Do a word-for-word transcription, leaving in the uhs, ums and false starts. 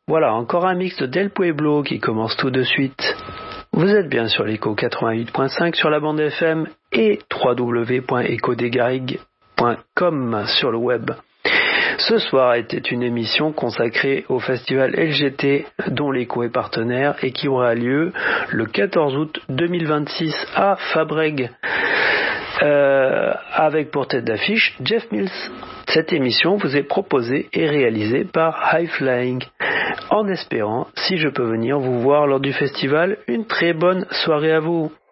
Voilà, encore un mix de Del Pueblo qui commence tout de suite. Vous êtes bien sur l'Echo quatre-vingt-huit point cinq sur la bande F M et w w w point echo des garrigues point com sur le web. Ce soir était une émission consacrée au festival L G T dont l'Echo est partenaire et qui aura lieu le quatorze août deux mille vingt-six à Fabrègues. Euh, avec pour tête d'affiche Jeff Mills. Cette émission vous est proposée et réalisée par High Flying, en espérant, si je peux venir vous voir lors du festival, une très bonne soirée à vous.